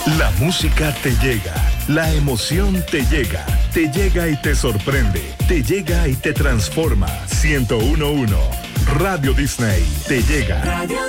La música te llega, la emoción te llega y te sorprende, te llega y te transforma. 101.1 Radio Disney te llega.